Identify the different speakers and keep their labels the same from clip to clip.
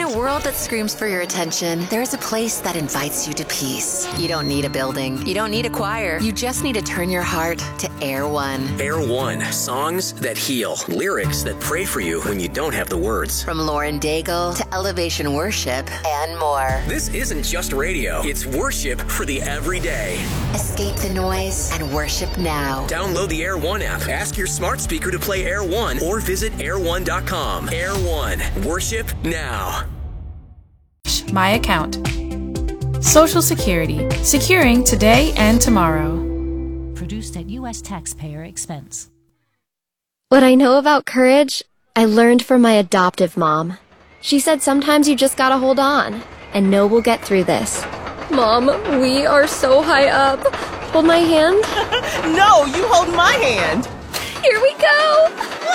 Speaker 1: a world that screams for your attention, there's a place that invites you to peace. You don't need a building. You don't need a choir. You just need to turn your heart to Air One.
Speaker 2: Air One. Songs that heal. Lyrics that pray for you when you don't have the words.
Speaker 1: From Lauren Daigle to Elevation Worship and more.
Speaker 2: This isn't just radio. It's worship for the everyday.
Speaker 1: Escape the noise and worship now.
Speaker 2: Download the Air One app. Ask your smart speaker to play Air One or visit air1.com. Air One. Worship now.
Speaker 3: My account. Social Security. Securing today and tomorrow.
Speaker 4: Produced at U.S. taxpayer expense.
Speaker 5: What I know about courage, I learned from my adoptive mom. She said sometimes you just gotta hold on and know we'll get through this. Mom, we are so high up. Hold my hand.
Speaker 6: No, you hold my hand.
Speaker 5: Here we go.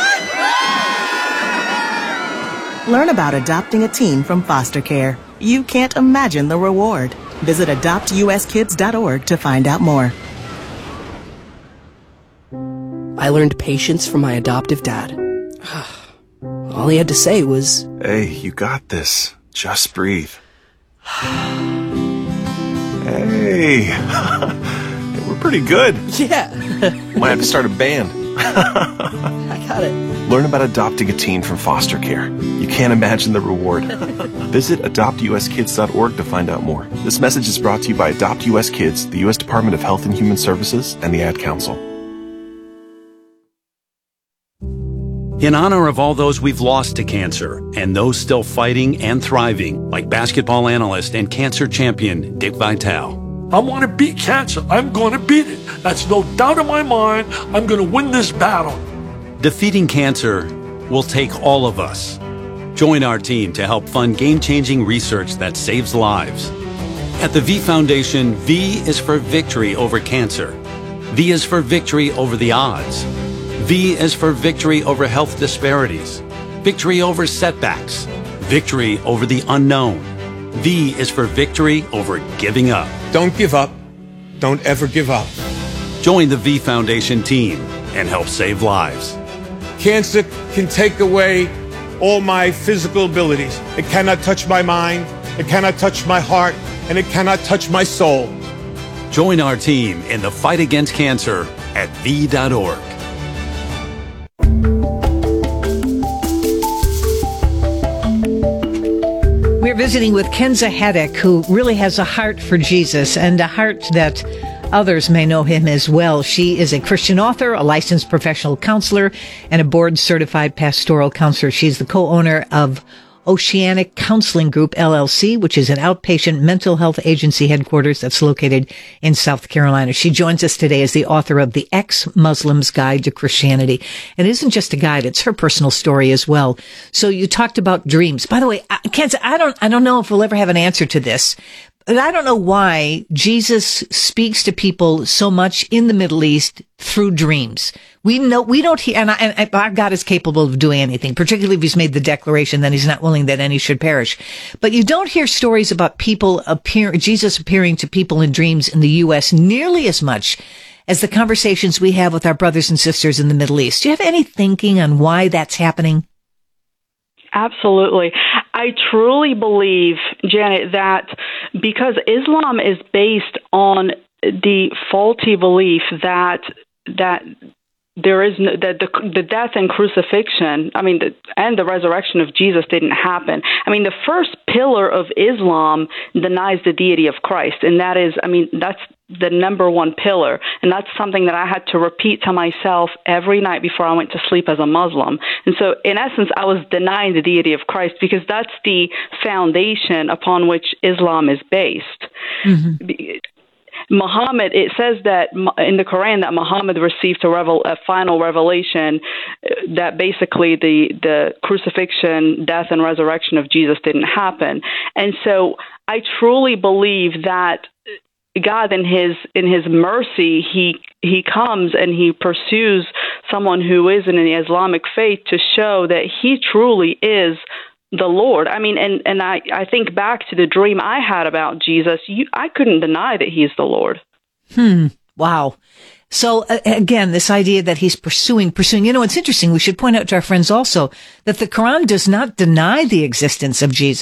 Speaker 6: Learn about adopting a teen from foster care. You can't imagine the reward. Visit adoptuskids.org to find out more.
Speaker 7: I learned patience from my adoptive dad. All he had to say was,
Speaker 8: "Hey, you got this. Just breathe." Hey, we're pretty good.
Speaker 7: yeah,
Speaker 8: Might have to start a band.
Speaker 7: I got it.
Speaker 8: Learn about adopting a teen from foster care. You can't imagine the reward. Visit adoptuskids.org to find out more. This message is brought to you by Adopt US Kids, the U.S. Department of Health and Human Services, and the Ad Council.
Speaker 9: In honor of all those we've lost to cancer and those still fighting and thriving, like basketball analyst and cancer champion Dick Vitale.
Speaker 10: I want to beat cancer. I'm going to beat it. That's no doubt in my mind. I'm going to win this battle.
Speaker 9: Defeating cancer will take all of us. Join our team to help fund game-changing research that saves lives. At the V Foundation, V is for victory over cancer. V is for victory over the odds. V is for victory over health disparities, victory over setbacks, victory over the unknown. V is for victory over giving up.
Speaker 11: Don't give up. Don't ever give up.
Speaker 9: Join the V Foundation team and help save lives.
Speaker 11: Cancer can take away all my physical abilities. It cannot touch my mind, it cannot touch my heart, and it cannot touch my soul.
Speaker 9: Join our team in the fight against cancer at V.org.
Speaker 12: We're visiting with Kenza Haddock, who really has a heart for Jesus and a heart that others may know him as well. She is a Christian author, a licensed professional counselor, and a board-certified pastoral counselor. She's the co-owner of Oceanic Counseling Group, LLC, which is an outpatient mental health agency headquarters that's located in South Carolina. She joins us today as the author of The Ex-Muslim's Guide to Christianity. And it isn't just a guide, it's her personal story as well. So you talked about dreams. By the way, Kenza, I don't know if we'll ever have an answer to this, but I don't know why Jesus speaks to people so much in the Middle East through dreams. We don't hear, and our God is capable of doing anything, particularly if he's made the declaration that he's not willing that any should perish. But you don't hear stories about Jesus appearing to people in dreams in the U.S. nearly as much as the conversations we have with our brothers and sisters in the Middle East. Do you have any thinking on why that's happening?
Speaker 13: Absolutely. I truly believe, Janet, that because Islam is based on the faulty belief that there is that the death and crucifixion, and the resurrection of Jesus didn't happen. The first pillar of Islam denies the deity of Christ, and that is, that's the number one pillar, and that's something that I had to repeat to myself every night before I went to sleep as a Muslim. And so, in essence, I was denying the deity of Christ because that's the foundation upon which Islam is based. Mm-hmm. Muhammad, it says that in the Quran that Muhammad received a final revelation that basically the crucifixion, death, and resurrection of Jesus didn't happen. And so I truly believe that God, in his mercy, he comes and he pursues someone who is in the Islamic faith to show that he truly is the Lord. And I think back to the dream I had about Jesus. I couldn't deny that he's the Lord.
Speaker 12: Wow. So again, this idea that he's pursuing, it's interesting. We should point out to our friends also that the Quran does not deny the existence of Jesus.